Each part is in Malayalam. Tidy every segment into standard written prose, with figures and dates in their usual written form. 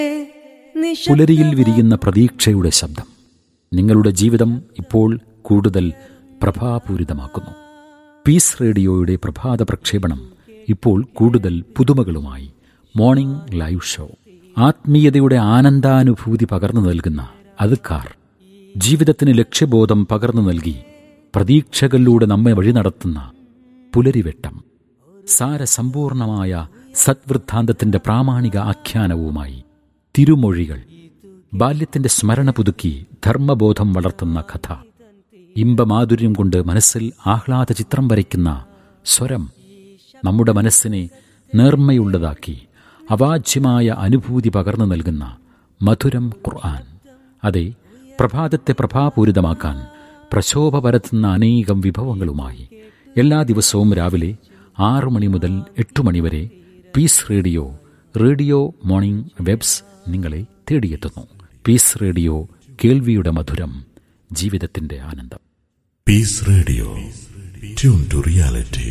പുലരിയിൽ വിരിയുന്ന പ്രതീക്ഷയുടെ ശബ്ദം നിങ്ങളുടെ ജീവിതം ഇപ്പോൾ കൂടുതൽ പ്രഭാപൂരിതമാക്കുന്നു. പീസ് റേഡിയോയുടെ പ്രഭാത പ്രക്ഷേപണം ഇപ്പോൾ കൂടുതൽ പുതുമകളുമായി. മോർണിംഗ് ലൈവ് ഷോ, ആത്മീയതയുടെ ആനന്ദാനുഭൂതി പകർന്നു നൽകുന്ന അദ്കാർ, ജീവിതത്തിന് ലക്ഷ്യബോധം പകർന്നു നൽകി പ്രതീക്ഷകളിലൂടെ നമ്മെ വഴി നടത്തുന്ന പുലരിവെട്ടം, സാരസമ്പൂർണമായ സദ്വൃത്താന്തത്തിന്റെ പ്രാമാണിക ആഖ്യാനവുമായി തിരുമൊഴികൾ, ബാല്യത്തിന്റെ സ്മരണ പുതുക്കി ധർമ്മബോധം വളർത്തുന്ന കഥ, ഇമ്പമാധുര്യം കൊണ്ട് മനസ്സിൽ ആഹ്ലാദ ചിത്രം വരയ്ക്കുന്ന സ്വരം, നമ്മുടെ മനസ്സിനെ നേർമ്മയുള്ളതാക്കി അവാച്യമായ അനുഭൂതി പകർന്നു നൽകുന്ന മധുരം ഖുർആൻ. അതെ, പ്രഭാതത്തെ പ്രഭാപൂരിതമാക്കാൻ പ്രശോഭ പരത്തുന്ന അനേകം വിഭവങ്ങളുമായി എല്ലാ ദിവസവും രാവിലെ 6 മണി മുതൽ 8 മണി വരെ piece radio, radio morning webs നിങ്ങളെ തേടിയെത്തുന്നു. പീസ് റേഡിയോ, കേൾവിയുടെ മധുരം, ജീവിതത്തിന്റെ ആനന്ദം. Piece radio, tune to reality.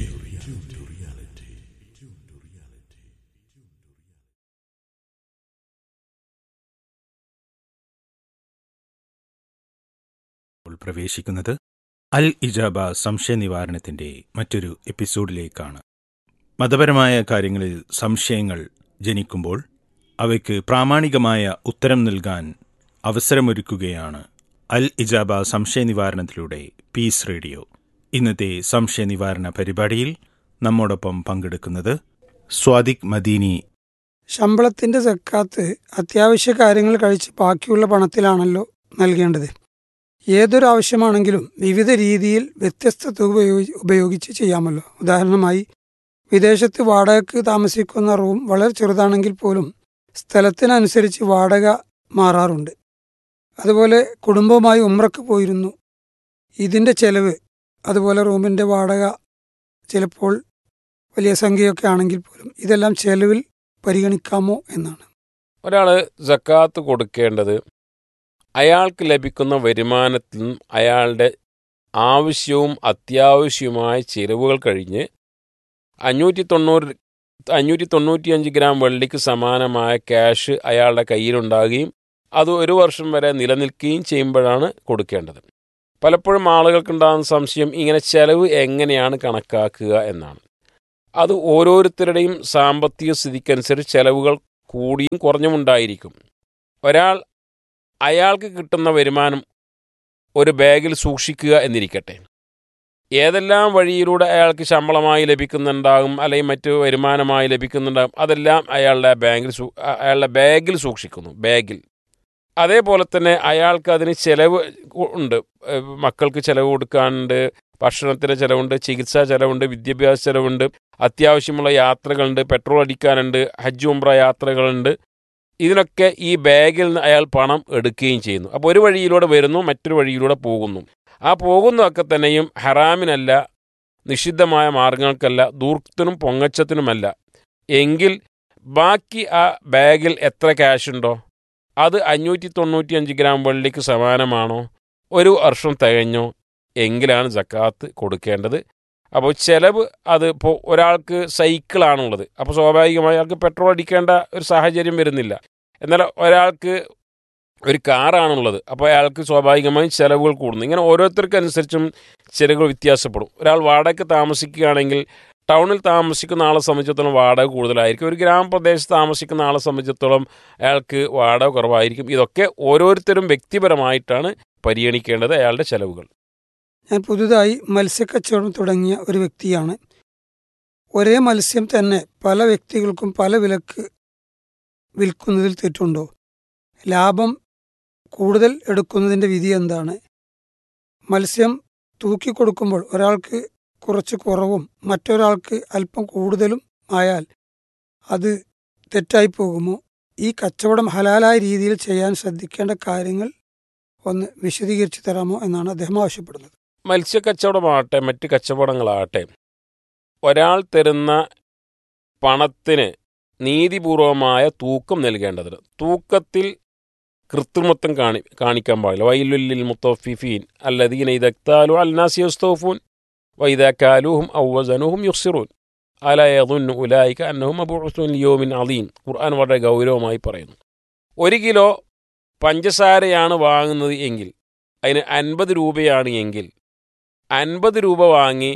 പ്രവേശിക്കുന്നത് അൽ ഇജാബ സംശയ നിവാരണത്തിന്റെ മറ്റൊരു എപ്പിസോഡിലേക്കാണ്. മതപരമായ കാര്യങ്ങളിൽ സംശയങ്ങൾ ജനിക്കുമ്പോൾ അവയ്ക്ക് പ്രാമാണികമായ ഉത്തരം നൽകാൻ അവസരമൊരുക്കുകയാണ് അൽ ഇജാബ സംശയ നിവാരണത്തിലൂടെ പീസ് റേഡിയോ. ഇന്നത്തെ സംശയ നിവാരണ പരിപാടിയിൽ നമ്മോടൊപ്പം പങ്കെടുക്കുന്നത് സ്വാദിഖ് മദീനി. ശമ്പളത്തിന്റെ സക്കാത്ത് അത്യാവശ്യ കാര്യങ്ങൾ കഴിച്ച് ബാക്കിയുള്ള പണത്തിലാണല്ലോ നൽകേണ്ടത്. ഏതൊരു ആവശ്യമാണെങ്കിലും വിവിധ രീതിയിൽ വ്യത്യസ്ത തുക ഉപയോഗിച്ച് ചെയ്യാമല്ലോ. ഉദാഹരണമായി, വിദേശത്ത് വാടകയ്ക്ക് താമസിക്കുന്ന റൂം വളരെ ചെറുതാണെങ്കിൽ പോലും സ്ഥലത്തിനനുസരിച്ച് വാടക മാറാറുണ്ട്. അതുപോലെ കുടുംബവുമായി ഉംറയ്ക്ക് പോയിരുന്നു, ഇതിൻ്റെ ചെലവ്, അതുപോലെ റൂമിൻ്റെ വാടക ചിലപ്പോൾ വലിയ സംഖ്യയൊക്കെ ആണെങ്കിൽ പോലും ഇതെല്ലാം ചെലവിൽ പരിഗണിക്കാമോ എന്നാണ്. ഒരാൾ സക്കാത്ത് കൊടുക്കേണ്ടത് അയാൾക്ക് ലഭിക്കുന്ന വരുമാനത്തിൽ നിന്നും അയാളുടെ ആവശ്യവും അത്യാവശ്യവുമായ ചിലവുകൾ കഴിഞ്ഞ് 595 ഗ്രാം വെള്ളിക്ക് സമാനമായ ക്യാഷ് അയാളുടെ കയ്യിലുണ്ടാകുകയും അത് 1 വർഷം വരെ നിലനിൽക്കുകയും ചെയ്യുമ്പോഴാണ് കൊടുക്കേണ്ടത്. പലപ്പോഴും ആളുകൾക്കുണ്ടാകുന്ന സംശയം ഇങ്ങനെ ചെലവ് എങ്ങനെയാണ് കണക്കാക്കുക എന്നാണ്. അത് ഓരോരുത്തരുടെയും സാമ്പത്തിക സ്ഥിതിക്കനുസരിച്ച് ചെലവുകൾ കൂടിയും കുറഞ്ഞുമുണ്ടായിരിക്കും. ഒരാൾ അയാൾക്ക് കിട്ടുന്ന വരുമാനം ഒരു ബാഗിൽ സൂക്ഷിക്കുക എന്നിരിക്കട്ടെ. ഏതെല്ലാം വഴിയിലൂടെ അയാൾക്ക് ശമ്പളമായി ലഭിക്കുന്നുണ്ടാകും, അല്ലെങ്കിൽ മറ്റ് വരുമാനമായി ലഭിക്കുന്നുണ്ടാകും, അതെല്ലാം അയാളുടെ ബാഗിൽ സൂക്ഷിക്കുന്നു, ബാഗിൽ. അതേപോലെ തന്നെ അയാൾക്ക് അതിന് ചിലവ് ഉണ്ട്. മക്കൾക്ക് ചിലവ് കൊടുക്കാനുണ്ട്, ഭക്ഷണത്തിന് ചിലവുണ്ട്, ചികിത്സാ ചിലവുണ്ട്, വിദ്യാഭ്യാസ ചിലവുണ്ട്, അത്യാവശ്യമുള്ള യാത്രകളുണ്ട്, പെട്രോൾ അടിക്കാനുണ്ട്, ഹജ്ജ് ഉംറ യാത്രകളുണ്ട്. ഇതിനൊക്കെ ഈ ബാഗിൽ നിന്ന് അയാൾ പണം എടുക്കുകയും ചെയ്യുന്നു. അപ്പോൾ ഒരു വഴിയിലൂടെ വരുന്നു, മറ്റൊരു വഴിയിലൂടെ പോകുന്നു. ആ പോകുന്നതൊക്കെ തന്നെയും ഹറാമിനല്ല, നിഷിദ്ധമായ മാർഗങ്ങൾക്കല്ല, ദൂർത്തിനും പൊങ്ങച്ചത്തിനുമല്ല. എങ്കിൽ ബാക്കി ആ ബാഗിൽ എത്ര ക്യാഷുണ്ടോ അത് 595 ഗ്രാം വെള്ളിക്ക് സമാനമാണോ, 1 വർഷം തികഞ്ഞോ എങ്കിലാണ് സക്കാത്ത് കൊടുക്കേണ്ടത്. അപ്പോൾ ചിലവ്, അത് ഇപ്പോൾ ഒരാൾക്ക് സൈക്കിളാണുള്ളത്, അപ്പോൾ സ്വാഭാവികമായി അയാൾക്ക് പെട്രോൾ അടിക്കേണ്ട ഒരു സാഹചര്യം വരുന്നില്ല. എന്നാൽ ഒരാൾക്ക് ഒരു കാറാണുള്ളത്, അപ്പോൾ അയാൾക്ക് സ്വാഭാവികമായും ചിലവുകൾ കൂടുന്നു. ഇങ്ങനെ ഓരോരുത്തർക്കനുസരിച്ചും ചിലവുകൾ വ്യത്യാസപ്പെടും. ഒരാൾ വാടകയ്ക്ക് താമസിക്കുകയാണെങ്കിൽ ടൗണിൽ താമസിക്കുന്ന ആളെ സംബന്ധിച്ചിടത്തോളം വാടക കൂടുതലായിരിക്കും. ഒരു ഗ്രാമപ്രദേശത്ത് താമസിക്കുന്ന ആളെ സംബന്ധിച്ചിടത്തോളം അയാൾക്ക് വാടക കുറവായിരിക്കും. ഇതൊക്കെ ഓരോരുത്തരും വ്യക്തിപരമായിട്ടാണ് പരിഗണിക്കേണ്ടത് അയാളുടെ ചെലവുകൾ. ഞാൻ പുതുതായി മത്സ്യക്കച്ചവടം തുടങ്ങിയ ഒരു വ്യക്തിയാണ്. ഒരേ മത്സ്യം തന്നെ പല വ്യക്തികൾക്കും പല വിലക്ക് വിൽക്കുന്നതിൽ തെറ്റുണ്ടോ? ലാഭം കൂടുതൽ എടുക്കുന്നതിൻ്റെ വിധി എന്താണ്? മത്സ്യം തൂക്കിക്കൊടുക്കുമ്പോൾ ഒരാൾക്ക് കുറച്ച് കുറവും മറ്റൊരാൾക്ക് അല്പം കൂടുതലും ആയാൽ അത് തെറ്റായി പോകുമോ? ഈ കച്ചവടം ഹലാലായ രീതിയിൽ ചെയ്യാൻ ശ്രദ്ധിക്കേണ്ട കാര്യങ്ങൾ ഒന്ന് വിശദീകരിച്ചു തരാമോ എന്നാണ് അദ്ദേഹം ആവശ്യപ്പെടുന്നത്. മത്സ്യക്കച്ചവടമാകട്ടെ മറ്റ് കച്ചവടങ്ങളാകട്ടെ, ഒരാൾ തരുന്ന പണത്തിന് നീതിപൂർവമായ തൂക്കം നൽകേണ്ടതുണ്ട്. തൂക്കത്തിൽ കൃത്രിമത്വം കാണിക്കാൻ പാടില്ല. വൈലുല്ലിൽ മുത്തഫിഫീൻ അല്ലദീന ഇദക്താലു അൽനാസി യസ്തൗഫൂൻ വൈദാകാലുഹും ഔവസനുഹും യുഖ്സിറൂൻ അലാ യദുന്നു ഉലൈക അന്നഹും മബ്ഊസുൻ ലിയൗമിൻ അളീം. ഖുർആൻ വളരെ ഗൗരവമായി പറയുന്നു. 1 കിലോ പഞ്ചസാരയാണ് വാങ്ങുന്നത് എങ്കിൽ അതിന് 50 രൂപയാണ് എങ്കിൽ 50 രൂപ വാങ്ങി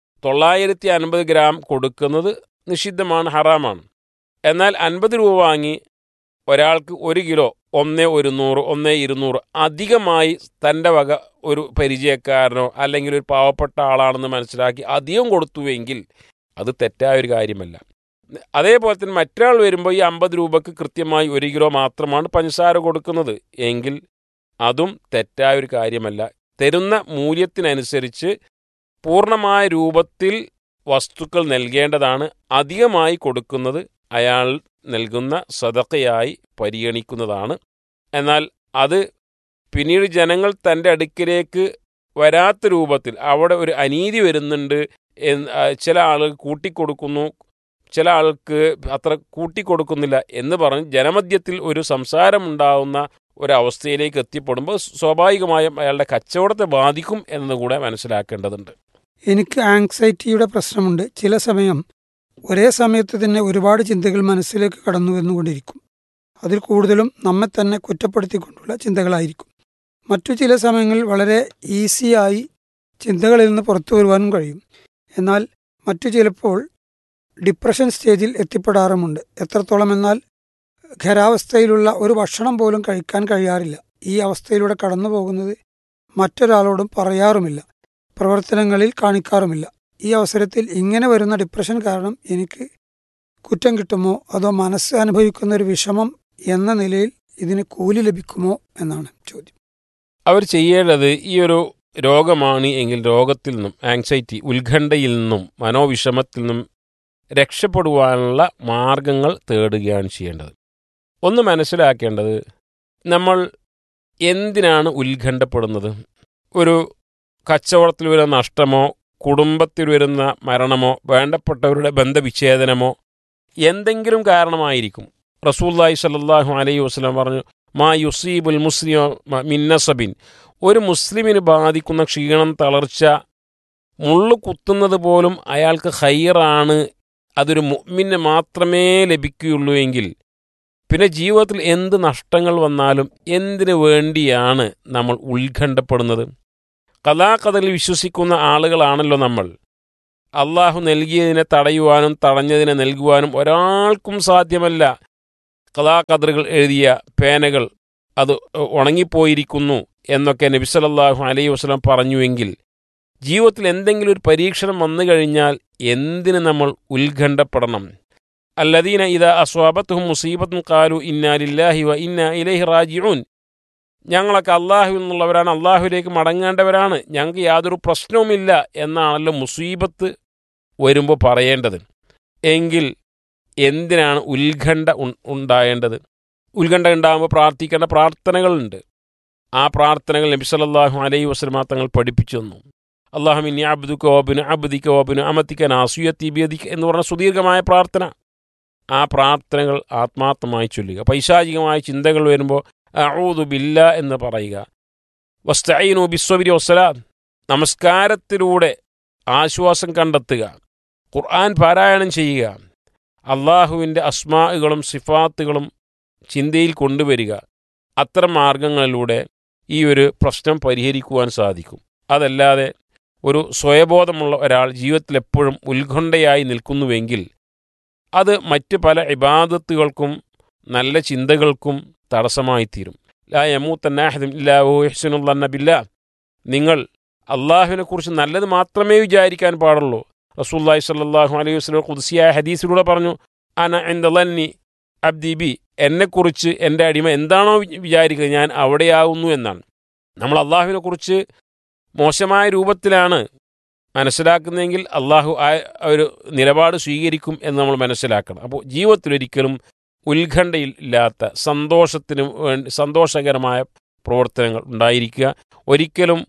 950 ഗ്രാം കൊടുക്കുന്നത് നിഷിദ്ധമാണ്, ഹറാമാണ്. എന്നാൽ 50 രൂപ വാങ്ങി ഒരാൾക്ക് 1 കിലോ 1,100, 1,200 അധികമായി തൻ്റെ വക ഒരു പരിചയക്കാരനോ അല്ലെങ്കിൽ ഒരു പാവപ്പെട്ട ആളാണെന്ന് മനസ്സിലാക്കി അധികം കൊടുത്തുവെങ്കിൽ അത് തെറ്റായൊരു കാര്യമല്ല. അതേപോലെ തന്നെ മറ്റൊരാൾ വരുമ്പോൾ ഈ 50 രൂപക്ക് കൃത്യമായി 1 കിലോ മാത്രമാണ് പഞ്ചസാര കൊടുക്കുന്നത് എങ്കിൽ അതും തെറ്റായൊരു കാര്യമല്ല. തരുന്ന മൂല്യത്തിനനുസരിച്ച് പൂർണ്ണമായ രൂപത്തിൽ വസ്തുക്കൾ നൽകേണ്ടതാണ്. അധികമായി കൊടുക്കുന്നത് അയാൾ നൽകുന്ന സദഖയായി പരിഗണിക്കുന്നതാണ്. എന്നാൽ അത് പിന്നീട് ജനങ്ങൾ തൻ്റെ അടുക്കിലേക്ക് വരാത്ത രൂപത്തിൽ അവിടെ ഒരു അനീതി വരുന്നുണ്ട്, ചില ആളുകൾ കൂട്ടിക്കൊടുക്കുന്നു, ചില ആൾക്ക് അത്ര കൂട്ടിക്കൊടുക്കുന്നില്ല എന്ന് പറഞ്ഞ് ജനമധ്യത്തിൽ ഒരു സംസാരമുണ്ടാകുന്ന ഒരവസ്ഥയിലേക്ക് എത്തിപ്പെടുമ്പോൾ സ്വാഭാവികമായും അയാളുടെ കച്ചവടത്തെ ബാധിക്കും എന്നതുകൂടെ മനസ്സിലാക്കേണ്ടതുണ്ട്. എനിക്ക് ആങ്സൈറ്റിയുടെ പ്രശ്നമുണ്ട്. ചില സമയം ഒരേ സമയത്ത് തന്നെ ഒരുപാട് ചിന്തകൾ മനസ്സിലേക്ക് കടന്നു വന്നുകൊണ്ടിരിക്കും. അതിൽ കൂടുതലും നമ്മെ തന്നെ കുറ്റപ്പെടുത്തിക്കൊണ്ടുള്ള ചിന്തകളായിരിക്കും. മറ്റു ചില സമയങ്ങളിൽ വളരെ ഈസിയായി ചിന്തകളിൽ നിന്ന് പുറത്തു വരുവാനും കഴിയും. എന്നാൽ മറ്റു ചിലപ്പോൾ ഡിപ്രഷൻ സ്റ്റേജിൽ എത്തിപ്പെടാറുമുണ്ട്. എത്രത്തോളം എന്നാൽ ഖരാവസ്ഥയിലുള്ള ഒരു ഭക്ഷണം പോലും കഴിക്കാൻ കഴിയാറില്ല. ഈ അവസ്ഥയിലൂടെ കടന്നു പോകുന്നത് മറ്റൊരാളോടും പറയാറുമില്ല, പ്രവർത്തനങ്ങളിൽ കാണിക്കാറുമില്ല. ഈ അവസരത്തിൽ ഇങ്ങനെ വരുന്ന ഡിപ്രഷൻ കാരണം എനിക്ക് കുറ്റം കിട്ടുമോ അതോ മനസ്സ് അനുഭവിക്കുന്ന ഒരു വിഷമം എന്ന നിലയിൽ ഇതിന് കൂലി ലഭിക്കുമോ എന്നാണ് ചോദ്യം. അവർ ചെയ്യേണ്ടത് ഈ ഒരു രോഗമാണ് എങ്കിൽ രോഗത്തിൽ നിന്നും, ആങ്സൈറ്റി ഉത്കണ്ഠയിൽ നിന്നും മനോവിഷമത്തിൽ നിന്നും രക്ഷപ്പെടുവാനുള്ള മാർഗങ്ങൾ തേടുകയാണ് ചെയ്യേണ്ടത്. ഒന്ന് മനസ്സിലാക്കേണ്ടത്, നമ്മൾ എന്തിനാണ് ഉത്കണ്ഠപ്പെടുന്നത്? ഒരു കച്ചവടത്തിൽ വരുന്ന നഷ്ടമോ കുടുംബത്തിൽ വരുന്ന മരണമോ വേണ്ടപ്പെട്ടവരുടെ ബന്ധവിച്ഛേദനമോ എന്തെങ്കിലും കാരണമായിരിക്കും. റസൂലുള്ളാഹി സ്വല്ലല്ലാഹു അലൈഹി വസല്ലം പറഞ്ഞു, മാ യുസീബുൽ മുസ്ലിമ മിൻ നസബിൻ, ഒരു മുസ്ലിമിന് ബാധിക്കുന്ന ക്ഷീണം, തളർച്ച, മുള്ളു കുത്തുന്നത് പോലും അയാൾക്ക് ഖൈറാണ്, അതൊരു മുഅ്മിന് മാത്രമേ ലഭിക്കുകയുള്ളൂ എങ്കിൽ പിന്നെ ജീവിതത്തിൽ എന്ത് നഷ്ടങ്ങൾ വന്നാലും എന്തിനു വേണ്ടിയാണ് നമ്മൾ ഉത്കണ്ഠപ്പെടുന്നത്? ഖദാ ഖദറിൽ വിശ്വസിക്കുന്ന ആളുകളാണല്ലോ നമ്മൾ. അള്ളാഹു നൽകിയതിനെ തടയുവാനും തടഞ്ഞതിനെ നൽകുവാനും ഒരാൾക്കും സാധ്യമല്ല. ഖദാ ഖദറുകൾ എഴുതിയ പേനകൾ അത് ഉണങ്ങിപ്പോയിരിക്കുന്നു എന്നൊക്കെ നബി സല്ലല്ലാഹു അലൈഹി വസല്ലം പറഞ്ഞുവെങ്കിൽ ജീവിതത്തിൽ എന്തെങ്കിലും ഒരു പരീക്ഷണം വന്നു കഴിഞ്ഞാൽ എന്തിന് നമ്മൾ ഉത്കണ്ഠപ്പെടണം? അല്ലദീന ഇദാ അസ്വാബത്തുഹും മുസീബത്തുൻ ഖാലു ഇന്നാ ലില്ലാഹി വ ഇന്നാ ഇലൈഹി റാജിഊൻ, ഞങ്ങളൊക്കെ അള്ളാഹുവിൽ നിന്നുള്ളവരാണ്, അള്ളാഹുവിലേക്ക് മടങ്ങേണ്ടവരാണ്, ഞങ്ങൾക്ക് യാതൊരു പ്രശ്നവുമില്ല എന്നാണല്ലോ മുസീബത്ത് വരുമ്പോൾ പറയേണ്ടത്. എങ്കിൽ എന്തിനാണ് ഉത്കണ്ഠ ഉണ്ടായേണ്ടത്? ഉത്കണ്ഠ ഉണ്ടാകുമ്പോൾ പ്രാർത്ഥിക്കേണ്ട പ്രാർത്ഥനകളുണ്ട്. ആ പ്രാർത്ഥനകൾ നബി സല്ലല്ലാഹു അലൈഹി വസല്ലം തങ്ങൾ പഠിപ്പിച്ചു തന്നു. അല്ലാഹുമ്മ അബ്ദുക വബ്നു അബ്ദിക വബ്നു അമതിക നാസിയതി ബിയദിക എന്ന് പറഞ്ഞ സുദീർഘമായ പ്രാർത്ഥന. ആ പ്രാർത്ഥനകൾ ആത്മാർത്ഥമായി ചൊല്ലുക. പൈശാചികമായ ചിന്തകൾ വരുമ്പോൾ അഊദു ബില്ലാ എന്ന് പറയുക. വസ്തഈനു ബിസ്സബ്രി വസ്സലാത്ത്, നമസ്കാരത്തിലൂടെ ആശ്വാസം കണ്ടെത്തുക. ഖുർആൻ പാരായണം ചെയ്യുക. അള്ളാഹുവിൻ്റെ അസ്മാഉകളും സിഫാത്തുകളും ചിന്തയിൽ കൊണ്ടുവരിക. അത്തരം മാർഗങ്ങളിലൂടെ ഈ ഒരു പ്രശ്നം പരിഹരിക്കുവാൻ സാധിക്കും. അതല്ലാതെ ഒരു സ്വയബോധമുള്ള ഒരാൾ ജീവിതത്തിൽ എപ്പോഴും ഉത്കണ്ഠയായി നിൽക്കുന്നുവെങ്കിൽ അത് മറ്റ് പല ഇബാദത്തുകൾക്കും നല്ല ചിന്തകൾക്കും തടസ്സമായിത്തീരും. ലാ യമൂതന്ന അഹദുൻ ഇല്ലാ വഹുവ യുഹ്സിനു ളന്ന ബില്ലാഹ്, നിങ്ങൾ അള്ളാഹുവിനെക്കുറിച്ച് നല്ലത് മാത്രമേ വിചാരിക്കാൻ പാടുള്ളൂ. റസൂലുള്ളാഹി സ്വല്ലല്ലാഹു അലൈഹി വസല്ലം ഖുദ്സിയായ ഹദീസിലൂടെ പറഞ്ഞു, അന ഇൻദ ളന്നി അബ്ദി ബി, എന്നെക്കുറിച്ച് എൻ്റെ അടിമ എന്താണോ വിചാരിക്കുന്നത് ഞാൻ അവിടെയാവുന്നു എന്നാണ്. നമ്മൾ അള്ളാഹുവിനെക്കുറിച്ച് മോശമായ രൂപത്തിലാണ് മനസ്സിലാക്കുന്നതെങ്കിൽ അള്ളാഹു ആ ഒരു നിലപാട് സ്വീകരിക്കും എന്ന് നമ്മൾ മനസ്സിലാക്കണം. അപ്പോൾ ജീവിതത്തിലൊരിക്കലും ഉത്കണ്ഠയില്ലാത്ത സന്തോഷത്തിന് വേണ്ടി സന്തോഷകരമായ പ്രവർത്തനങ്ങൾ ഉണ്ടായിരിക്കുക. ഒരിക്കലും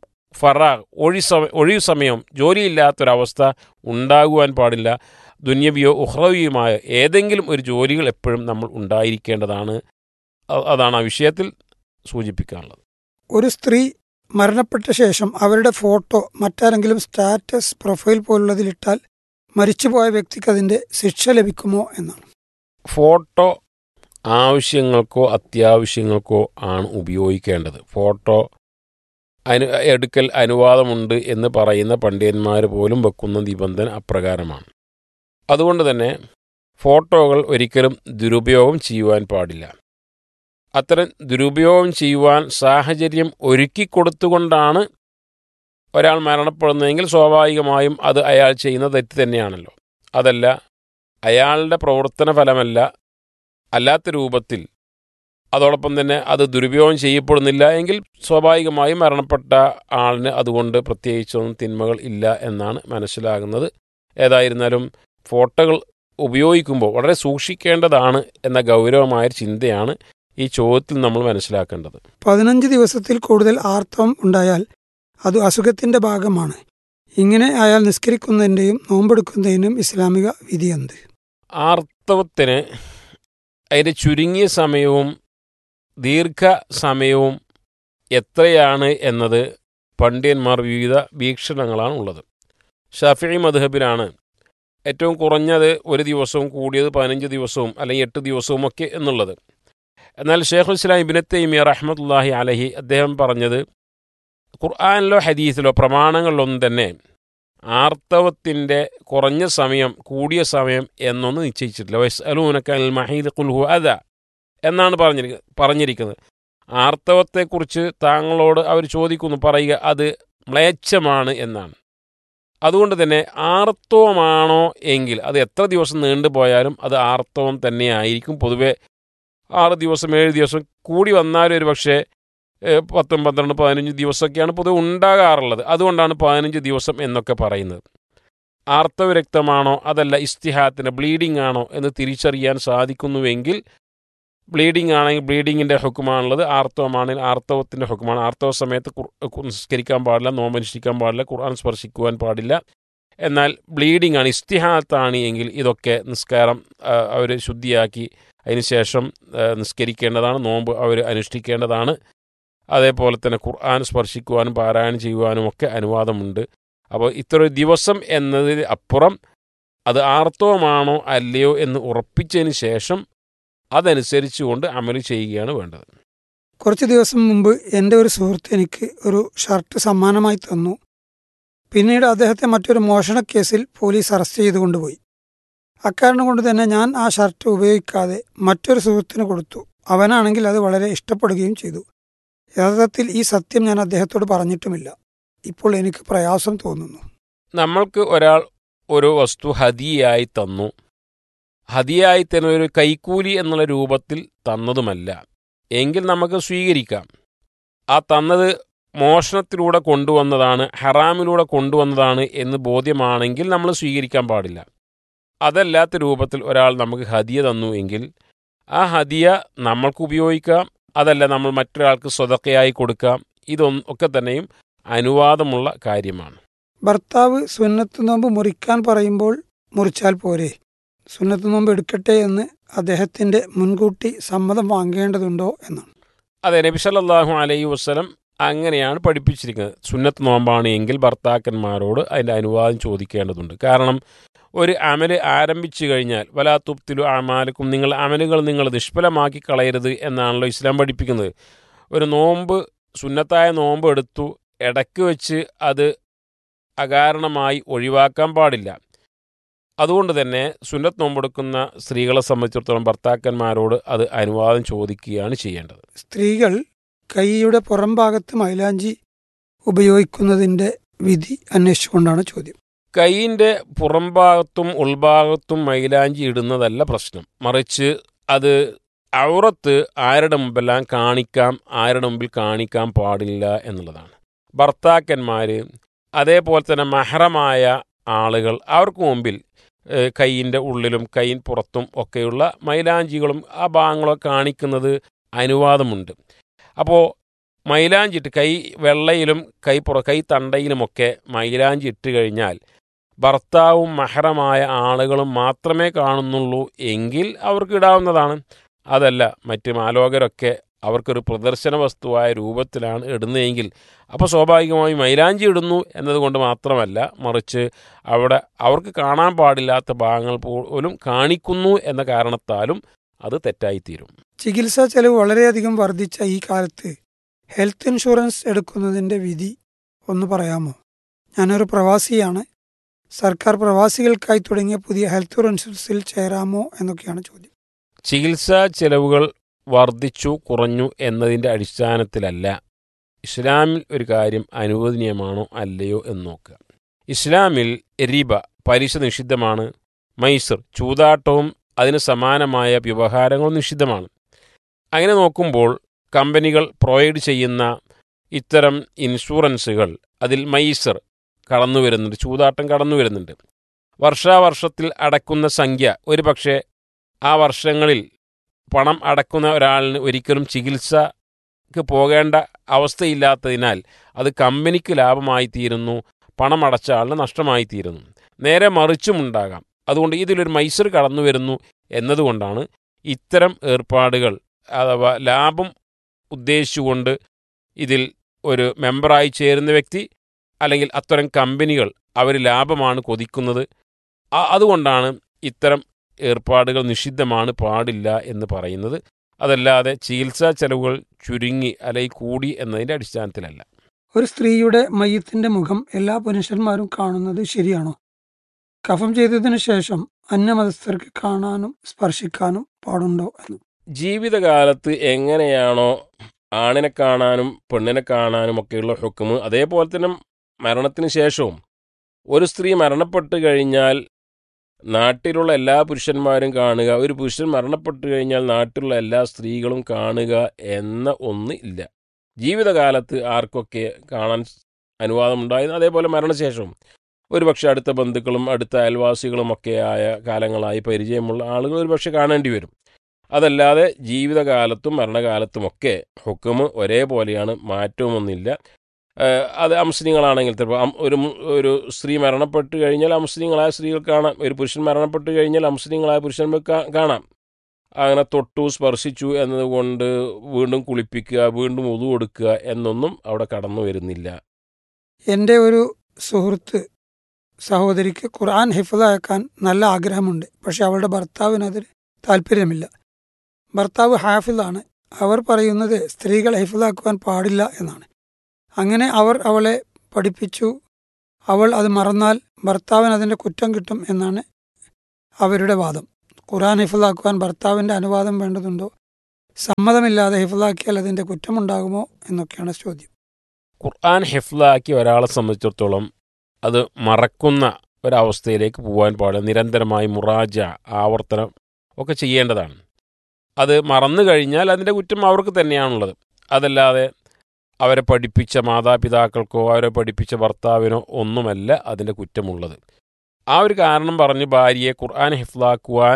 ഒഴിവ് സമയം ജോലിയില്ലാത്തൊരവസ്ഥ ഉണ്ടാകുവാൻ പാടില്ല. ദുന്യവിയോ ഉഖ്റവിയുമായ ഏതെങ്കിലും ഒരു ജോലികൾ എപ്പോഴും നമ്മൾ ഉണ്ടായിരിക്കേണ്ടതാണ്. അതാണ് ആ വിഷയത്തിൽ സൂചിപ്പിക്കാനുള്ളത്. ഒരു സ്ത്രീ മരണപ്പെട്ട ശേഷം അവരുടെ ഫോട്ടോ മറ്റാരെങ്കിലും സ്റ്റാറ്റസ് പ്രൊഫൈൽ പോലുള്ളതിലിട്ടാൽ മരിച്ചുപോയ വ്യക്തിക്ക് അതിൻ്റെ ശിക്ഷ ലഭിക്കുമോ എന്നാണ്. ഫോട്ടോ ആവശ്യങ്ങൾക്കോ അത്യാവശ്യങ്ങൾക്കോ ആണ് ഉപയോഗിക്കേണ്ടത്. ഫോട്ടോ എടുക്കൽ അനുവാദമുണ്ട് എന്ന് പറയുന്ന പണ്ഡിതന്മാർ പോലും വെക്കുന്ന നിബന്ധന അപ്രകാരമാണ്. അതുകൊണ്ട് തന്നെ ഫോട്ടോകൾ ഒരിക്കലും ദുരുപയോഗം ചെയ്യുവാൻ പാടില്ല. അത്തരം ദുരുപയോഗം ചെയ്യുവാൻ സാഹചര്യം ഒരുക്കിക്കൊടുത്തുകൊണ്ടാണ് ഒരാൾ മരണപ്പെടുന്നതെങ്കിൽ സ്വാഭാവികമായും അത് അയാൾ ചെയ്യുന്ന തെറ്റ് തന്നെയാണല്ലോ. അതല്ല, അയാളുടെ പ്രവർത്തന ഫലമല്ല, അല്ലാത്ത രൂപത്തിൽ അതോടൊപ്പം തന്നെ അത് ദുരുപയോഗം ചെയ്യപ്പെടുന്നില്ല എങ്കിൽ സ്വാഭാവികമായും മരണപ്പെട്ട ആളിന് അതുകൊണ്ട് പ്രത്യേകിച്ചൊന്നും തിന്മകൾ ഇല്ല എന്നാണ് മനസ്സിലാകുന്നത്. ഏതായിരുന്നാലും ഫോട്ടോകൾ ഉപയോഗിക്കുമ്പോൾ വളരെ സൂക്ഷിക്കേണ്ടതാണ് എന്ന ഗൗരവമായ ചിന്തയാണ് ഈ ചോദ്യത്തിൽ നമ്മൾ മനസ്സിലാക്കേണ്ടത്. 15 ദിവസത്തിൽ കൂടുതൽ ആർത്തവം ഉണ്ടായാൽ അത് അസുഖത്തിന്റെ ഭാഗമാണ്. ഇങ്ങനെ അയാൾ നിസ്കരിക്കുന്നതിൻ്റെയും നോമ്പെടുക്കുന്നതിനും ഇസ്ലാമിക വിധി എന്ത്? ആർത്തവത്തിന് അതിൻ്റെ ചുരുങ്ങിയ സമയവും ദീർഘസമയവും എത്രയാണ് എന്നത് പണ്ഡിതന്മാർ വിവിധ വീക്ഷണങ്ങളാണ് ഉള്ളത്. ഷാഫിഈ മദ്ഹബിലാണ് ഏറ്റവും കുറഞ്ഞത് 1 ദിവസവും കൂടിയത് 15 ദിവസവും അല്ലെങ്കിൽ 8 ദിവസവും ഒക്കെ എന്നുള്ളത്. എന്നാൽ ഷെയ്ഖുൽ ഇസ്ലാം ഇബ്നു തൈമിയ്യ റഹ്മത്തുള്ളാഹി അലൈഹി അദ്ദേഹം പറഞ്ഞത് ഖുർആനിലോ ഹദീസിലോ പ്രമാണങ്ങളിലൊന്നും തന്നെ ആർത്തവത്തിൻ്റെ കുറഞ്ഞ സമയം കൂടിയ സമയം എന്നൊന്നും നിശ്ചയിച്ചിട്ടില്ല. വയസ്അലൂനക അനിൽ മഹീദ് ഖുൽ ഹുവ അദാ എന്നാണ് പറഞ്ഞിരിക്കുന്നത്. ആർത്തവത്തെക്കുറിച്ച് താങ്കളോട് അവർ ചോദിക്കുന്നു, പറയുക അത് മ്ലേച്ഛമാണ് എന്നാണ്. അതുകൊണ്ട് തന്നെ ആർത്തവമാണോ എങ്കിൽ അത് എത്ര ദിവസം നീണ്ടുപോയാലും അത് ആർത്തവം തന്നെയായിരിക്കും. പൊതുവെ 6 ദിവസം 7 ദിവസം കൂടി വന്നാലും ഒരു പക്ഷേ 10, 12, 15 ദിവസമൊക്കെയാണ് പൊതുവെ ഉണ്ടാകാറുള്ളത്. അതുകൊണ്ടാണ് 15 ദിവസം എന്നൊക്കെ പറയുന്നത്. ആർത്തവ രക്തമാണോ അതല്ല ഇസ്തിഹാത്തിന് ബ്ലീഡിംഗ് ആണോ എന്ന് തിരിച്ചറിയാൻ സാധിക്കുന്നുവെങ്കിൽ ബ്ലീഡിംഗ് ആണെങ്കിൽ ബ്ലീഡിങ്ങിൻ്റെ ഹുക്കുമാണുള്ളത്, ആർത്തവമാണെങ്കിൽ ആർത്തവത്തിൻ്റെ ഹുക്കുമാണ്. ആർത്തവ സമയത്ത് നിസ്കരിക്കാൻ പാടില്ല, നോമ്പനുഷ്ഠിക്കാൻ പാടില്ല, ഖുർആൻ സ്പർശിക്കുവാൻ പാടില്ല. എന്നാൽ ബ്ലീഡിംഗ് ആണ്, ഇസ്തിഹാത്താണ് എങ്കിൽ ഇതൊക്കെ നിസ്കാരം അവർ ശുദ്ധിയാക്കി അതിനുശേഷം നിസ്കരിക്കേണ്ടതാണ്, നോമ്പ് അവർ അനുഷ്ഠിക്കേണ്ടതാണ്. അതേപോലെ തന്നെ ഖുർആൻ സ്പർശിക്കുവാനും പാരായണം ചെയ്യുവാനും ഒക്കെ അനുവാദമുണ്ട്. അപ്പോൾ ഇത്ര ദിവസം എന്നതിന് അപ്പുറം അത് ആർത്തവമാണോ അല്ലയോ എന്ന് ഉറപ്പിച്ചതിന് ശേഷം അതനുസരിച്ചുകൊണ്ട് അമൽ ചെയ്യുകയാണ് വേണ്ടത്. കുറച്ച് ദിവസം മുമ്പ് എൻ്റെ ഒരു സുഹൃത്ത് എനിക്ക് ഒരു ഷർട്ട് സമ്മാനമായി തന്നു. പിന്നീട് അദ്ദേഹത്തെ മറ്റൊരു മോഷണക്കേസിൽ പോലീസ് അറസ്റ്റ് ചെയ്ത് കൊണ്ടുപോയി. അക്കാരണം കൊണ്ട് തന്നെ ഞാൻ ആ ഷർട്ട് ഉപയോഗിക്കാതെ മറ്റൊരു സുഹൃത്തിന് കൊടുത്തു. അവനാണെങ്കിൽ അത് വളരെ ഇഷ്ടപ്പെടുകയും ചെയ്തു. യഥാർത്ഥത്തിൽ ഈ സത്യം ഞാൻ അദ്ദേഹത്തോട് പറഞ്ഞിട്ടുമില്ല. ഇപ്പോൾ എനിക്ക് പ്രയാസം തോന്നുന്നു. നമ്മൾക്ക് ഒരാൾ ഒരു വസ്തു ഹദിയായി തന്നു. ഹദിയായി തന്നെ ഒരു കൈക്കൂലി എന്നുള്ള രൂപത്തിൽ തന്നതുമല്ല എങ്കിൽ നമുക്ക് സ്വീകരിക്കാം. ആ തന്നത് മോഷണത്തിലൂടെ കൊണ്ടുവന്നതാണ്, ഹറാമിലൂടെ കൊണ്ടുവന്നതാണ് എന്ന് ബോധ്യമാണെങ്കിൽ നമ്മൾ സ്വീകരിക്കാൻ പാടില്ല. അതല്ലാത്ത രൂപത്തിൽ ഒരാൾ നമുക്ക് ഹദിയ തന്നു എങ്കിൽ ആ ഹദിയ നമ്മൾക്ക് ഉപയോഗിക്കാം, അതല്ല നമ്മൾ മറ്റൊരാൾക്ക് സ്വതക്കയായി കൊടുക്കാം. ഇതൊക്കെ തന്നെയും അനുവാദമുള്ള കാര്യമാണ്. ഭർത്താവ് സുന്നത്ത് നോമ്പ് മുറിക്കാൻ പറയുമ്പോൾ മുറിച്ചാൽ പോരെ? സുന്നത്ത് നോമ്പ് എടുക്കട്ടെ എന്ന് അദ്ദേഹത്തിൻ്റെ മുൻകൂട്ടി സമ്മതം വാങ്ങേണ്ടതുണ്ടോ എന്നാണ്. അതെ, നബി സല്ലല്ലാഹു അലൈഹി വസല്ലം അങ്ങനെയാണ് പഠിപ്പിച്ചിരിക്കുന്നത്. സുന്നത്ത് നോമ്പാണ് എങ്കിൽ ഭർത്താക്കന്മാരോട് അതിൻ്റെ അനുവാദം ചോദിക്കേണ്ടതുണ്ട്. കാരണം ഒരു അമല് ആരംഭിച്ചു കഴിഞ്ഞാൽ വലാ തുബ്തിലു അമാലക്കും, നിങ്ങൾ അമലുകൾ നിങ്ങൾ നിഷ്ഫലമാക്കി കളയരുത് എന്നാണല്ലോ ഇസ്ലാം പഠിപ്പിക്കുന്നത്. ഒരു നോമ്പ്, സുന്നത്തായ നോമ്പ് എടുത്തു, ഇടയ്ക്ക് വെച്ച് അത് അകാരണമായി ഒഴിവാക്കാൻ പാടില്ല. അതുകൊണ്ട് തന്നെ സുന്നത്ത് നോമ്പെടുക്കുന്ന സ്ത്രീകളെ സംബന്ധിച്ചിടത്തോളം ഭർത്താക്കന്മാരോട് അത് അനുവാദം ചോദിക്കുകയാണ് ചെയ്യേണ്ടത്. സ്ത്രീകൾ കൈയുടെ പുറം ഭാഗത്ത് മൈലാഞ്ചി ഉപയോഗിക്കുന്നതിൻ്റെ വിധി അന്വേഷിച്ചുകൊണ്ടാണ് ചോദ്യം. കൈയിൻ്റെ പുറംഭാഗത്തും ഉൾഭാഗത്തും മൈലാഞ്ചി ഇടുന്നതല്ല പ്രശ്നം, മറിച്ച് അത് ഔറത്ത് ആരുടെ മുമ്പെല്ലാം കാണിക്കാം, ആരുടെ മുമ്പിൽ കാണിക്കാൻ പാടില്ല എന്നുള്ളതാണ്. ഭർത്താക്കന്മാർ, അതേപോലെ തന്നെ മഹറമായ ആളുകൾ, അവർക്ക് മുമ്പിൽ കൈയിൻ്റെ ഉള്ളിലും കൈയിൻ പുറത്തും ഒക്കെയുള്ള മൈലാഞ്ചികളും ആ ഭാഗങ്ങളൊക്കെ കാണിക്കുന്നത് അനുവാദമുണ്ട്. അപ്പോൾ മൈലാഞ്ചി ഇട്ട് കൈ വെള്ളയിലും കൈ തണ്ടയിലുമൊക്കെ മൈലാഞ്ചി ഇട്ട് കഴിഞ്ഞാൽ ഭർത്താവും മഹറമായ ആളുകളും മാത്രമേ കാണുന്നുള്ളൂ എങ്കിൽ അവർക്ക് ഇടാവുന്നതാണ്. അതല്ല, മറ്റ് മാലോകരൊക്കെ അവർക്കൊരു പ്രദർശന വസ്തുവായ രൂപത്തിലാണ് ഇടുന്നതെങ്കിൽ അപ്പോൾ സ്വാഭാവികമായും മൈലാഞ്ചി ഇടുന്നു എന്നതുകൊണ്ട് മാത്രമല്ല, മറിച്ച് അവിടെ അവർക്ക് കാണാൻ പാടില്ലാത്ത ഭാഗങ്ങൾ പോലും കാണിക്കുന്നു എന്ന കാരണത്താലും അത് തെറ്റായിത്തീരും. ചികിത്സാ ചെലവ് വളരെയധികം വർദ്ധിച്ച ഈ കാലത്ത് ഹെൽത്ത് ഇൻഷുറൻസ് എടുക്കുന്നതിൻ്റെ വിധി ഒന്ന് പറയാമോ? ഞാനൊരു പ്രവാസിയാണ്. സർക്കാർ പ്രവാസികൾക്കായി തുടങ്ങിയ പുതിയ ഹെൽത്ത് ഇൻഷുറൻസിൽ ചേരാമോ എന്നൊക്കെയാണ് ചോദ്യം. ചികിത്സാ ചെലവുകൾ വർദ്ധിച്ചു കുറഞ്ഞു എന്നതിൻ്റെ അടിസ്ഥാനത്തിലല്ല ഇസ്ലാമിൽ ഒരു കാര്യം അനുവദനീയമാണോ അല്ലയോ എന്ന് നോക്കുക. ഇസ്ലാമിൽ റിബ പലിശ നിഷിദ്ധമാണ്. മൈസർ ചൂതാട്ടവും അതിന് സമാനമായ വ്യവഹാരങ്ങളും നിഷിദ്ധമാണ്. അങ്ങനെ നോക്കുമ്പോൾ കമ്പനികൾ പ്രൊവൈഡ് ചെയ്യുന്ന ഇത്തരം ഇൻഷുറൻസുകൾ അതിൽ മൈസർ കടന്നു വരുന്നുണ്ട്, ചൂതാട്ടം കടന്നു വരുന്നുണ്ട്. വർഷാവർഷത്തിൽ അടക്കുന്ന സംഖ്യ ഒരു പക്ഷേ ആ വർഷങ്ങളിൽ പണം അടക്കുന്ന ഒരാളിന് ഒരിക്കലും ചികിത്സക്ക് പോകേണ്ട അവസ്ഥയില്ലാത്തതിനാൽ അത് കമ്പനിക്ക് ലാഭമായി തീരുന്നു, പണം അടച്ച ആളിന് നഷ്ടമായി തീരുന്നു. നേരെ മറിച്ചുമുണ്ടാകാം. അതുകൊണ്ട് ഇതിലൊരു മൈസർ കടന്നു വരുന്നു എന്നതുകൊണ്ടാണ് ഇത്തരം ഏർപ്പാടുകൾ അഥവാ ലാഭം ഉദ്ദേശിച്ചുകൊണ്ട് ഇതിൽ ഒരു മെമ്പറായി ചേരുന്ന വ്യക്തി അല്ലെങ്കിൽ അത്തരം കമ്പനികൾ അവർ ലാഭമാണ് കൊതിക്കുന്നത്. അതുകൊണ്ടാണ് ഇത്തരം ഏർപ്പാടുകൾ നിഷിദ്ധമാണ്, പാടില്ല എന്ന് പറയുന്നത്. അതല്ലാതെ ചികിത്സാ ചെലവുകൾ ചുരുങ്ങി അല്ലെങ്കിൽ കൂടി എന്നതിൻ്റെ അടിസ്ഥാനത്തിലല്ല. ഒരു സ്ത്രീയുടെ മയ്യത്തിന്റെ മുഖം എല്ലാ പുരുഷന്മാരും കാണുന്നത് ശരിയാണോ? കഫം ചെയ്തതിനു ശേഷം അന്യമതസ്ഥർക്ക് കാണാനും സ്പർശിക്കാനും പാടുണ്ടോ എന്ന്. ജീവിതകാലത്ത് എങ്ങനെയാണോ ആണിനെ കാണാനും പെണ്ണിനെ കാണാനും ഒക്കെയുള്ള ഹുക്മ്, അതേപോലെ തന്നെ മരണത്തിന് ശേഷവും ഒരു സ്ത്രീ മരണപ്പെട്ട് കഴിഞ്ഞാൽ നാട്ടിലുള്ള എല്ലാ പുരുഷന്മാരും കാണുക, ഒരു പുരുഷൻ മരണപ്പെട്ട് കഴിഞ്ഞാൽ നാട്ടിലുള്ള എല്ലാ സ്ത്രീകളും കാണുക എന്ന ഒന്ന് ഇല്ല. ജീവിതകാലത്ത് ആർക്കൊക്കെ കാണാൻ അനുവാദമുണ്ടായിരുന്നു, അതേപോലെ മരണശേഷവും ഒരുപക്ഷെ അടുത്ത ബന്ധുക്കളും അടുത്ത അയൽവാസികളുമൊക്കെ ആയ കാലങ്ങളായി പരിചയമുള്ള ആളുകൾ ഒരുപക്ഷെ കാണേണ്ടി വരും. അതല്ലാതെ ജീവിതകാലത്തും മരണകാലത്തുമൊക്കെ ഹുക്മ് ഒരേപോലെയാണ്, മാറ്റവുമൊന്നുമില്ല. അത് അമുസ്ലിങ്ങളാണെങ്കിൽ ചിലപ്പോൾ ഒരു സ്ത്രീ മരണപ്പെട്ട് കഴിഞ്ഞാൽ അമുസ്ലിങ്ങളായ സ്ത്രീകൾ കാണാം, ഒരു പുരുഷൻ മരണപ്പെട്ട് കഴിഞ്ഞാൽ അമുസ്ലിങ്ങളായ പുരുഷന്മാർ കാണാം. അങ്ങനെ തൊട്ടു സ്പർശിച്ചു എന്നതുകൊണ്ട് വീണ്ടും കുളിപ്പിക്കുക, വീണ്ടും ഉദു കൊടുക്കുക എന്നൊന്നും അവിടെ കടന്നു വരുന്നില്ല. എൻ്റെ ഒരു സുഹൃത്ത് സഹോദരിക്ക് ഖുർആൻ ഹിഫ്ളാക്കാൻ നല്ല ആഗ്രഹമുണ്ട്. പക്ഷെ അവളുടെ ഭർത്താവിന് അതിന് താല്പര്യമില്ല. ഭർത്താവ് ഹാഫിളാണ്. അവർ പറയുന്നത് സ്ത്രീകൾ ഹിഫ്ളാക്കുവാൻ പാടില്ല എന്നാണ്. അങ്ങനെ അവർ അവളെ പഠിപ്പിച്ചു. അവൾ അത് മറന്നാൽ ഭർത്താവിന് അതിൻ്റെ കുറ്റം കിട്ടും എന്നാണ് അവരുടെ വാദം. ഖുർആൻ ഹിഫ്ളാക്കുവാൻ ഭർത്താവിൻ്റെ അനുവാദം വേണ്ടതുണ്ടോ? സമ്മതമില്ലാതെ ഹിഫ്ളാക്കിയാൽ അതിൻ്റെ കുറ്റമുണ്ടാകുമോ എന്നൊക്കെയാണ് ചോദ്യം. ഖുർആൻ ഹിഫ്ളാക്കി ഒരാളെ സംബന്ധിച്ചിടത്തോളം അത് മറക്കുന്ന ഒരവസ്ഥയിലേക്ക് പോകാൻ പാടില്ല. നിരന്തരമായി മുറാജ, ആവർത്തനം ഒക്കെ ചെയ്യേണ്ടതാണ്. അത് മറന്നു കഴിഞ്ഞാൽ അതിൻ്റെ കുറ്റം അവർക്ക് തന്നെയാണുള്ളത്. അതല്ലാതെ അവരെ പഠിപ്പിച്ച മാതാപിതാക്കൾക്കോ അവരെ പഠിപ്പിച്ച ഭർത്താവിനോ ഒന്നുമല്ല അതിൻ്റെ കുറ്റമുള്ളത്. ആ ഒരു കാരണം പറഞ്ഞ് ഭാര്യയെ ഖുർആൻ ഹിഫ്ളാക്കുവാൻ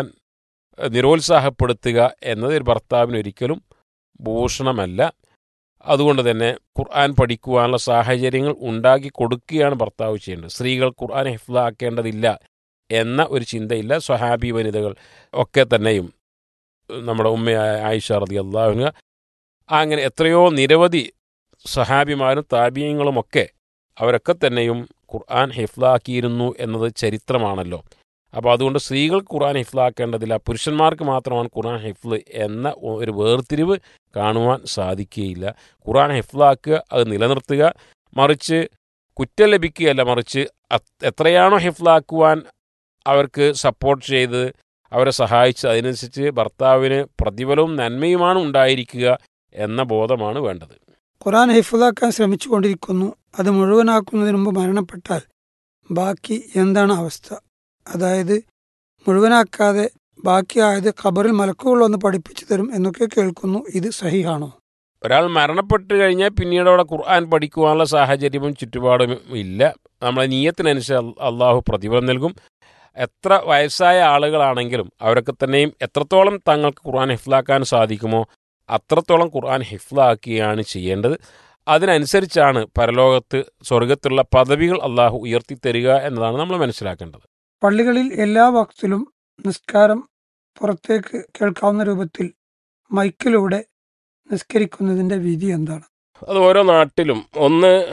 നിരോത്സാഹപ്പെടുത്തുക എന്നത് ഒരു ഭർത്താവിന് ഒരിക്കലും ഭൂഷണമല്ല. അതുകൊണ്ട് തന്നെ ഖുർആൻ പഠിക്കുവാനുള്ള സാഹചര്യങ്ങൾ ഉണ്ടാക്കി കൊടുക്കുകയാണ് ഭർത്താവ് ചെയ്യേണ്ടത്. സ്ത്രീകൾ ഖുർആൻ ഹിഫ്ളാക്കേണ്ടതില്ല എന്ന ഒരു ചിന്തയില്ല. സ്വഹാബി വനിതകൾ ഒക്കെ തന്നെയും നമ്മുടെ ഉമ്മയായ ആയിഷ റളിയല്ലാഹു അൻഹ, അങ്ങനെ എത്രയോ നിരവധി സ്വഹാബിമാരും താബിഈങ്ങളുമൊക്കെ അവരൊക്കെ തന്നെയും ഖുർആൻ ഹിഫ്ളാക്കിയിരുന്നു എന്നത് ചരിത്രമാണല്ലോ. അപ്പോൾ അതുകൊണ്ട് സ്ത്രീകൾ ഖുർആൻ ഹിഫ്ളാക്കേണ്ടതില്ല, പുരുഷന്മാർക്ക് മാത്രമാണ് ഖുർആൻ ഹിഫ്ള് എന്ന ഒരു വേർതിരിവ് കാണുവാൻ സാധിക്കുകയില്ല. ഖുർആൻ ഹിഫ്ളാക്കുക, അത് നിലനിർത്തുക, മറിച്ച് കുറ്റം ലഭിക്കുകയല്ല, മറിച്ച് എത്രയാണോ ഹിഫ്ളാക്കുവാൻ അവർക്ക് സപ്പോർട്ട് ചെയ്ത് അവരെ സഹായിച്ച് അതിനനുസരിച്ച് ഭർത്താവിന് പ്രതിഫലവും നന്മയുമാണ് ഉണ്ടായിരിക്കുക എന്ന ബോധമാണ് വേണ്ടത്. ഖുർആൻ ഹിഫ്ളാക്കാൻ ശ്രമിച്ചു കൊണ്ടിരിക്കുന്നു. അത് മുഴുവനാക്കുന്നതിന് മുമ്പ് മരണപ്പെട്ടാൽ ബാക്കി എന്താണ് അവസ്ഥ? അതായത് മുഴുവനാക്കാതെ ബാക്കിയായത് ഖബറിൽ മലക്കുകളൊന്ന് പഠിപ്പിച്ചു തരും എന്നൊക്കെ കേൾക്കുന്നു. ഇത് സഹിഹാണോ? ഒരാൾ മരണപ്പെട്ട് കഴിഞ്ഞാൽ പിന്നീട് അവിടെ ഖുർആൻ പഠിക്കുവാനുള്ള സാഹചര്യവും ചുറ്റുപാടും ഇല്ല. നമ്മളെ നിയ്യത്തിനനുസരിച്ച് അള്ളാഹു പ്രതിഫലം നൽകും. എത്ര വയസ്സായ ആളുകളാണെങ്കിലും അവരൊക്കെ തന്നെയും എത്രത്തോളം തങ്ങൾക്ക് ഖുർആൻ ഹിഫ്ളാക്കാൻ സാധിക്കുമോ അത്രത്തോളം ഖുർആൻ ഹിഫ്ളാക്കുകയാണ് ചെയ്യേണ്ടത്. അതിനനുസരിച്ചാണ് പരലോകത്ത് സ്വർഗത്തിലുള്ള പദവികൾ അള്ളാഹു ഉയർത്തിത്തരിക എന്നതാണ് നമ്മൾ മനസ്സിലാക്കേണ്ടത്. പള്ളികളിൽ എല്ലാ വക്തിലും നിസ്കാരം പുറത്തേക്ക് കേൾക്കാവുന്ന രൂപത്തിൽ മൈക്കിലൂടെ നിസ്കരിക്കുന്നതിൻ്റെ വിധി എന്താണ്? അത് ഓരോ നാട്ടിലും ഒന്ന്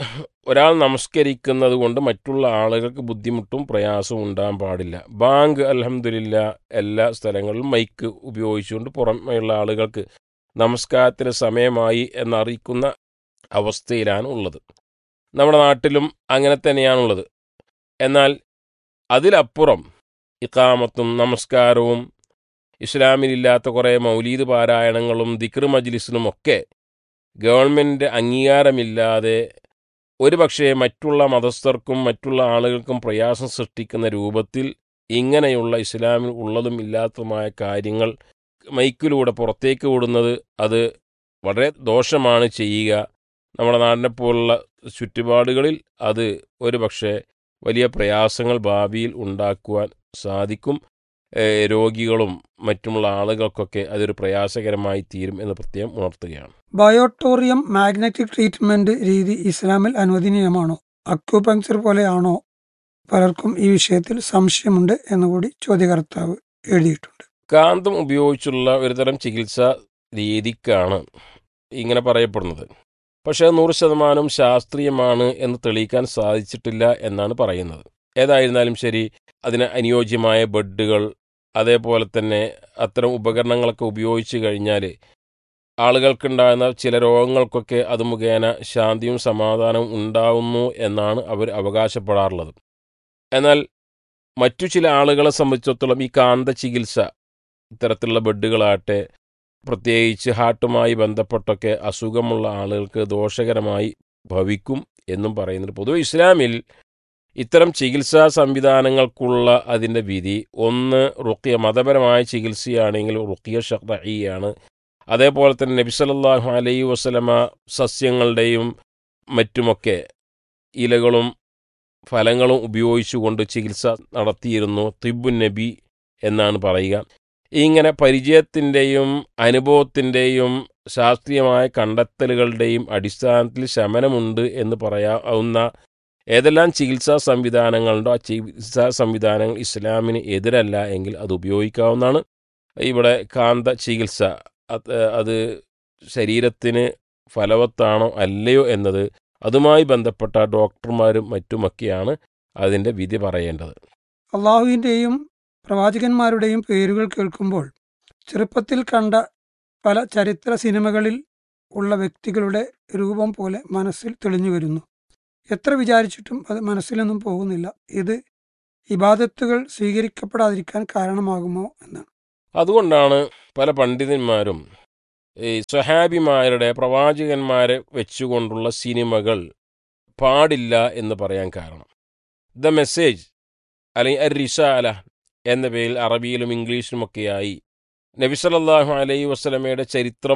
ഒരാൾ നമസ്കരിക്കുന്നത് കൊണ്ട് മറ്റുള്ള ആളുകൾക്ക് ബുദ്ധിമുട്ടും പ്രയാസവും ഉണ്ടാകാൻ പാടില്ല. ബാങ്ക് അൽഹംദുലില്ലാ എല്ലാ സ്ഥലങ്ങളിലും മൈക്ക് ഉപയോഗിച്ചുകൊണ്ട് പുറമെയുള്ള ആളുകൾക്ക് നമസ്കാരത്തിന് സമയമായി എന്നറിയിക്കുന്ന അവസ്ഥയിലാണ് ഉള്ളത്. നമ്മുടെ നാട്ടിലും അങ്ങനെ തന്നെയാണുള്ളത്. എന്നാൽ അതിലപ്പുറം ഇഖാമത്തും നമസ്കാരവും ഇസ്ലാമിലില്ലാത്ത കുറേ മൗലീദ് പാരായണങ്ങളും ദിക്ർ മജ്ലിസിനുമൊക്കെ ഗവൺമെൻറ് അംഗീകാരമില്ലാതെ ഒരു പക്ഷേ മറ്റുള്ള മതസ്ഥർക്കും മറ്റുള്ള ആളുകൾക്കും പ്രയാസം സൃഷ്ടിക്കുന്ന രൂപത്തിൽ ഇങ്ങനെയുള്ള ഇസ്ലാമിൽ ഉള്ളതും ഇല്ലാത്തതുമായ കാര്യങ്ങൾ മൈക്കിലൂടെ പുറത്തേക്ക് വിടുന്നത് അത് വളരെ ദോഷമാണ് ചെയ്യുക. നമ്മുടെ നാടിനെപ്പോലുള്ള ചുറ്റുപാടുകളിൽ അത് ഒരു പക്ഷേ വലിയ പ്രയാസങ്ങൾ ഭാവിയിൽ ഉണ്ടാക്കുവാൻ സാധിക്കും. രോഗികളും മറ്റുമുള്ള ആളുകൾക്കൊക്കെ അതൊരു പ്രയാസകരമായി തീരും എന്ന് പ്രത്യേകം ഉണർത്തുകയാണ്. ബയോട്ടോറിയം മാഗ്നറ്റിക് ട്രീറ്റ്മെന്റ് രീതി ഇസ്ലാമിൽ അനുവദനീയമാണോ? അക്യുപങ്ക്ചർ പോലെയാണോ? പലർക്കും ഈ വിഷയത്തിൽ സംശയമുണ്ട് എന്നുകൂടി ചോദ്യകർത്താവ് എഴുതിയിട്ടുണ്ട്. കാന്തം ഉപയോഗിച്ചുള്ള ഒരുതരം ചികിത്സാ രീതിക്കാണ് ഇങ്ങനെ പറയപ്പെടുന്നത്. പക്ഷേ 100% ശാസ്ത്രീയമാണ് എന്ന് തെളിയിക്കാൻ സാധിച്ചിട്ടില്ല എന്നാണ് പറയുന്നത്. ഏതായിരുന്നാലും ശരി, അതിന് അനുയോജ്യമായ ബെഡുകൾ അതേപോലെ തന്നെ അത്തരം ഉപകരണങ്ങളൊക്കെ ഉപയോഗിച്ച് കഴിഞ്ഞാൽ ആളുകൾക്കുണ്ടാകുന്ന ചില രോഗങ്ങൾക്കൊക്കെ അത് മുഖേന ശാന്തിയും സമാധാനവും ഉണ്ടാവുന്നു എന്നാണ് അവർ അവകാശപ്പെടാറുള്ളത്. എന്നാൽ മറ്റു ചില ആളുകളെ സംബന്ധിച്ചിടത്തോളം ഈ കാന്ത ചികിത്സ ഇത്തരത്തിലുള്ള ബെഡുകളാട്ടെ പ്രത്യേകിച്ച് ഹാർട്ടുമായി ബന്ധപ്പെട്ടൊക്കെ അസുഖമുള്ള ആളുകൾക്ക് ദോഷകരമായി ഭവിക്കും എന്നും പറയുന്നുണ്ട്. പൊതുവെ ഇസ്ലാമിൽ ഇത്തരം ചികിത്സാ സംവിധാനങ്ങൾക്കുള്ള അതിൻ്റെ വിധി ഒന്ന് റുഖിയ, മതപരമായ ചികിത്സയാണെങ്കിൽ റുഖിയ ശർഈയാണ്. അതേപോലെ തന്നെ നബി സല്ലല്ലാഹു അലൈഹി വസല്ലമ സസ്യങ്ങളുടെയും മറ്റുമൊക്കെ ഇലകളും ഫലങ്ങളും ഉപയോഗിച്ചുകൊണ്ട് ചികിത്സ നടത്തിയിരുന്നു. തിബ്ബുൻ നബി എന്നാണ് പറയുക. ഇങ്ങനെ പരിചയത്തിൻ്റെയും അനുഭവത്തിൻ്റെയും ശാസ്ത്രീയമായ കണ്ടെത്തലുകളുടെയും അടിസ്ഥാനത്തിൽ ശമനമുണ്ട് എന്ന് പറയാവുന്ന ഏതെല്ലാം ചികിത്സാ സംവിധാനങ്ങളുണ്ടോ ആ ചികിത്സാ സംവിധാനങ്ങൾ ഇസ്ലാമിന് എതിരല്ല എങ്കിൽ അത് ഉപയോഗിക്കാവുന്നതാണ്. ഇവിടെ കാന്ത ചികിത്സ അത് ശരീരത്തിന് ഫലവത്താണോ അല്ലയോ എന്നത് അതുമായി ബന്ധപ്പെട്ട ഡോക്ടർമാരും മറ്റുമൊക്കെയാണ് അതിൻ്റെ വിധി പറയേണ്ടത്. അള്ളാഹുവിൻ്റെയും പ്രവാചകന്മാരുടെയും പേരുകൾ കേൾക്കുമ്പോൾ ചെറുപ്പത്തിൽ കണ്ട പല ചരിത്ര സിനിമകളിൽ ഉള്ള വ്യക്തികളുടെ രൂപം പോലെ മനസ്സിൽ തെളിഞ്ഞു വരുന്നു. എത്ര വിചാരിച്ചിട്ടും അത് മനസ്സിലൊന്നും പോകുന്നില്ല. ഇത് ഇബാദത്തുകൾ സ്വീകരിക്കപ്പെടാതിരിക്കാൻ കാരണമാകുമോ എന്നാണ്. അതുകൊണ്ടാണ് പല പണ്ഡിതന്മാരും ഈ സ്വഹാബിമാരുടെ പ്രവാചകന്മാരെ വെച്ചുകൊണ്ടുള്ള സിനിമകൾ പാടില്ല എന്ന് പറയാൻ കാരണം. ദ മെസ്സേജ് അല്ലെങ്കിൽ അർ-റിസാല എന്ന പേരിൽ അറബിയിലും ഇംഗ്ലീഷിലുമൊക്കെയായി നബി സല്ലല്ലാഹു അലൈഹി വസല്ലമയുടെ ചരിത്രം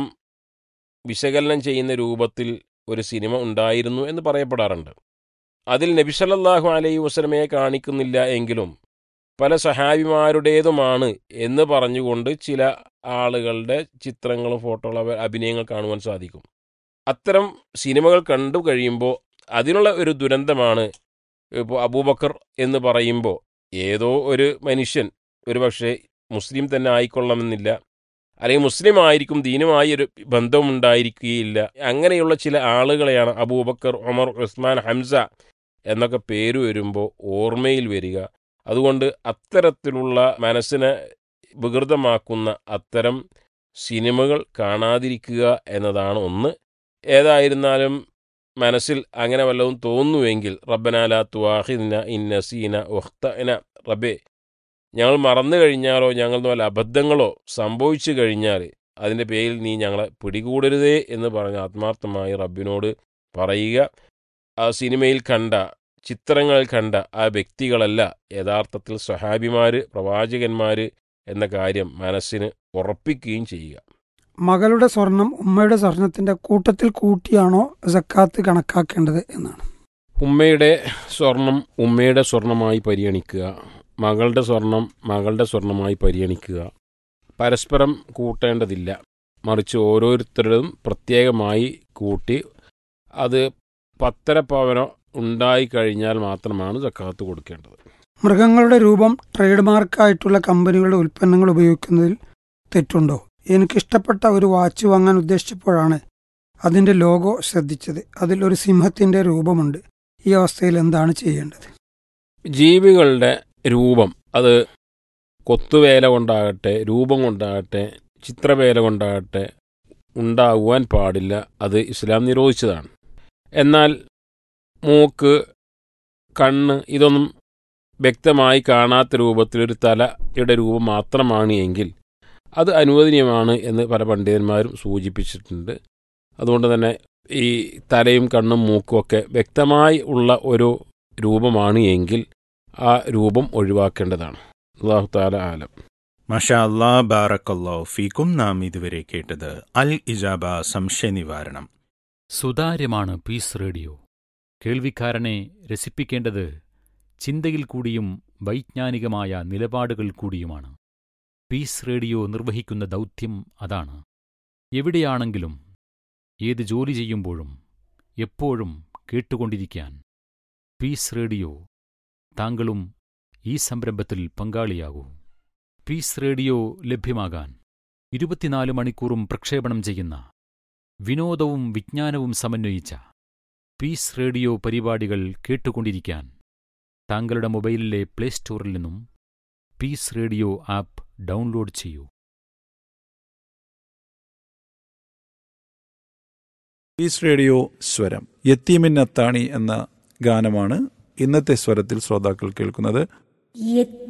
വിശകലനം ചെയ്യുന്ന രൂപത്തിൽ ഒരു സിനിമ ഉണ്ടായിരുന്നു എന്ന് പറയപ്പെടാറുണ്ട്. അതിൽ നബി സല്ലല്ലാഹു അലൈഹി വസല്ലമയെ കാണിക്കുന്നില്ല എങ്കിലും പല സഹാബിമാരുടേതുമാണ് എന്ന് പറഞ്ഞുകൊണ്ട് ചില ആളുകളുടെ ചിത്രങ്ങളും ഫോട്ടോകളും അഭിനയങ്ങൾ കാണുവാൻ സാധിക്കും. അത്തരം സിനിമകൾ കണ്ടു കഴിയുമ്പോൾ അതിനുള്ള ഒരു ദുരന്തമാണ്. ഇപ്പോൾ അബൂബക്കർ എന്ന് പറയുമ്പോൾ ഏതോ ഒരു മനുഷ്യൻ, ഒരു പക്ഷേ മുസ്ലിം തന്നെ ആയിക്കൊള്ളണമെന്നില്ല, അല്ലെങ്കിൽ മുസ്ലിം ആയിരിക്കും, ദീനുമായി ഒരു ബന്ധമുണ്ടായിരിക്കുകയില്ല. അങ്ങനെയുള്ള ചില ആളുകളെയാണ് അബൂബക്കർ, ഉമർ, ഉസ്മാൻ, ഹംസ എന്നൊക്കെ പേര് വരുമ്പോൾ ഓർമ്മയിൽ വരിക. അതുകൊണ്ട് അത്തരത്തിലുള്ള മനസ്സിനെ വികൃതമാക്കുന്ന അത്തരം സിനിമകൾ കാണാതിരിക്കുക എന്നതാണ് ഒന്ന്. ഏതായിരുന്നാലും മനസ്സിൽ അങ്ങനെ വല്ലതും തോന്നുമെങ്കിൽ റബ്ബനാ ലാ തുആഖിദ്നാ ഇൻ നസീന വഖ്തഅന, റബ്ബേ ഞങ്ങൾ മറന്നു കഴിഞ്ഞാലോ ഞങ്ങളുടെ വല്ല അബദ്ധങ്ങളോ സംഭവിച്ചു കഴിഞ്ഞാൽ അതിൻ്റെ പേരിൽ നീ ഞങ്ങളെ പിടികൂടരുതേ എന്ന് പറഞ്ഞ് ആത്മാർത്ഥമായി റബ്ബിനോട് പറയുക. ആ സിനിമയിൽ കണ്ട, ചിത്രങ്ങളിൽ കണ്ട ആ വ്യക്തികളല്ല യഥാർത്ഥത്തിൽ സ്വഹാബിമാർ, പ്രവാചകന്മാർ എന്ന കാര്യം മനസ്സിന് ഉറപ്പിക്കുകയും ചെയ്യുക. മകളുടെ സ്വർണം ഉമ്മയുടെ സ്വർണത്തിന്റെ കൂട്ടത്തിൽ കൂട്ടിയാണോ സക്കാത്ത് കണക്കാക്കേണ്ടത് എന്നാണ്. ഉമ്മയുടെ സ്വർണം ഉമ്മയുടെ സ്വർണമായി പരിഗണിക്കുക, മകളുടെ സ്വർണം മകളുടെ സ്വർണമായി പരിഗണിക്കുക. പരസ്പരം കൂട്ടേണ്ടതില്ല, മറിച്ച് ഓരോരുത്തരും പ്രത്യേകമായി കൂട്ടി അത് 10 പവനോ ഉണ്ടായിക്കഴിഞ്ഞാൽ മാത്രമാണ് സക്കാത്ത് കൊടുക്കേണ്ടത്. മൃഗങ്ങളുടെ രൂപം ട്രേഡ് മാർക്കായിട്ടുള്ള കമ്പനികളുടെ ഉൽപ്പന്നങ്ങൾ ഉപയോഗിക്കുന്നതിൽ തെറ്റുണ്ടോ? എനിക്കിഷ്ടപ്പെട്ട ഒരു വാച്ച് വാങ്ങാൻ ഉദ്ദേശിച്ചപ്പോഴാണ് അതിൻ്റെ ലോഗോ ശ്രദ്ധിച്ചത്. അതിൽ ഒരു സിംഹത്തിൻ്റെ രൂപമുണ്ട്. ഈ അവസ്ഥയിൽ എന്താണ് ചെയ്യേണ്ടത്? ജീവികളുടെ രൂപം, അത് കൊത്തുവേല കൊണ്ടാകട്ടെ, രൂപം കൊണ്ടാകട്ടെ, ചിത്രവേല കൊണ്ടാകട്ടെ, ഉണ്ടാകുവാൻ പാടില്ല. അത് ഇസ്ലാം നിരോധിച്ചതാണ്. എന്നാൽ മൂക്ക്, കണ്ണ് ഇതൊന്നും വ്യക്തമായി കാണാത്ത രൂപത്തിലൊരു തലയുടെ രൂപം മാത്രമാണ് എങ്കിൽ അത് അനുവദനീയമാണ് എന്ന് പല പണ്ഡിതന്മാരും സൂചിപ്പിച്ചിട്ടുണ്ട്. അതുകൊണ്ട് തന്നെ ഈ തലയും കണ്ണും മൂക്കും ഒക്കെ വ്യക്തമായി ഉള്ള ഒരു രൂപമാണ് എങ്കിൽ ആ രൂപം ഒഴിവാക്കേണ്ടതാണ്. അല്ലാഹു തആല ആലം. മാഷാ അല്ലാ, ബാറക്കല്ലാഹു ഫീക്കും. നാം ഇതുവരെ കേട്ടത് അൽ ഇജാബ സംശയ നിവാരണം. സുതാര്യമാണ് പീസ് റേഡിയോ. കേൾവിക്കാരനെ രസിപ്പിക്കേണ്ടത് ചിന്തയിൽ കൂടിയും വൈജ്ഞാനികമായ നിലപാടുകൾ കൂടിയുമാണ്. പീസ് റേഡിയോ നിർവഹിക്കുന്ന ദൗത്യം അതാണ്. എവിടെയാണെങ്കിലും ഏത് ജോലി ചെയ്യുമ്പോഴും എപ്പോഴും കേട്ടുകൊണ്ടിരിക്കാൻ പീസ് റേഡിയോ. താങ്കളും ഈ സംരംഭത്തിൽ പങ്കാളിയാകൂ. പീസ് റേഡിയോ ലഭ്യമാകാൻ 24 മണിക്കൂറും പ്രക്ഷേപണം ചെയ്യുന്ന വിനോദവും വിജ്ഞാനവും സമന്വയിച്ച പീസ് റേഡിയോ പരിപാടികൾ കേട്ടുകൊണ്ടിരിക്കാൻ താങ്കളുടെ മൊബൈലിലെ പ്ലേ സ്റ്റോറിൽ നിന്നും പീസ് റേഡിയോ ആപ്പ് ഡൗൺലോഡ് ചെയ്യൂ. പീസ് റേഡിയോ സ്വരം യത്തീമിൻ അത്താണി എന്ന ഗാനമാണ് ഇന്നത്തെ സ്വരത്തിൽ ശ്രോതാക്കൾ കേൾക്കുന്നത്.